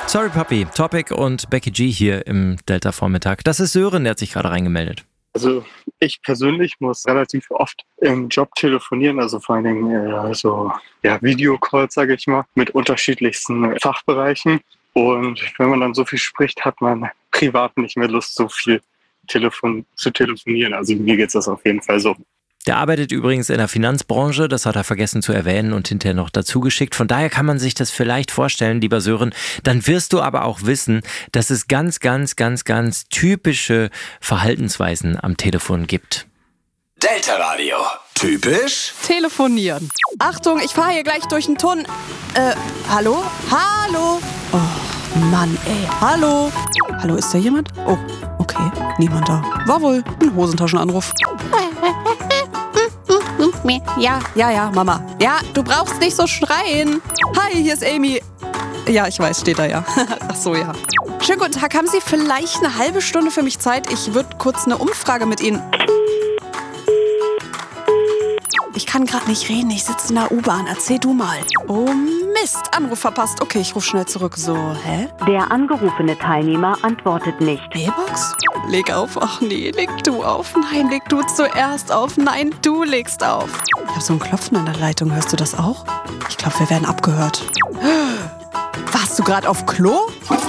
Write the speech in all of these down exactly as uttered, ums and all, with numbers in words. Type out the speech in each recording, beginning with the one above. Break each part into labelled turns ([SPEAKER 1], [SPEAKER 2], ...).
[SPEAKER 1] Sorry Puppy, Topic und Becky G hier im Delta-Vormittag. Das ist Sören, der hat sich gerade reingemeldet.
[SPEAKER 2] Also ich persönlich muss relativ oft im Job telefonieren, also vor allen Dingen äh, so ja, Videocalls, sage ich mal, mit unterschiedlichsten Fachbereichen. Und wenn man dann so viel spricht, hat man privat nicht mehr Lust, so viel Telefon zu telefonieren. Also mir geht das auf jeden Fall so.
[SPEAKER 1] Der arbeitet übrigens in der Finanzbranche, das hat er vergessen zu erwähnen und hinterher noch dazu geschickt. Von daher kann man sich das vielleicht vorstellen, lieber Sören. Dann wirst du aber auch wissen, dass es ganz, ganz, ganz, ganz typische Verhaltensweisen am Telefon gibt.
[SPEAKER 3] Delta Radio. Typisch
[SPEAKER 4] Telefonieren. Achtung, ich fahre hier gleich durch den Tunnel. Äh, hallo? Hallo? Oh, Mann, ey. Hallo? Hallo, ist da jemand? Oh, okay. Niemand da. War wohl ein Hosentaschenanruf. Ja, ja, ja, Mama. Ja, du brauchst nicht so schreien. Hi, hier ist Amy. Ja, ich weiß, steht da ja. Ach so, ja. Schönen guten Tag. Haben Sie vielleicht eine halbe Stunde für mich Zeit? Ich würde kurz eine Umfrage mit Ihnen... Ich kann gerade nicht reden, ich sitze in der U-Bahn. Erzähl du mal. Oh Mist, Anruf verpasst. Okay, ich rufe schnell zurück. So, hä?
[SPEAKER 5] Der angerufene Teilnehmer antwortet nicht.
[SPEAKER 4] Mailbox? Leg auf. Ach nee, leg du auf. Nein, leg du zuerst auf. Nein, du legst auf. Ich habe so ein Klopfen an der Leitung. Hörst du das auch? Ich glaube, wir werden abgehört. Warst du gerade auf Klo?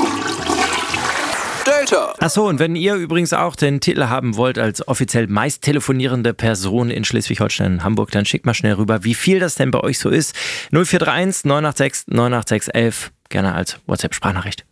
[SPEAKER 3] Delta.
[SPEAKER 1] Achso, und wenn ihr übrigens auch den Titel haben wollt als offiziell meist telefonierende Person in Schleswig-Holstein und Hamburg, dann schickt mal schnell rüber, wie viel das denn bei euch so ist. null vier drei eins neun acht sechs neun acht sechs eins eins, gerne als WhatsApp-Sprachnachricht.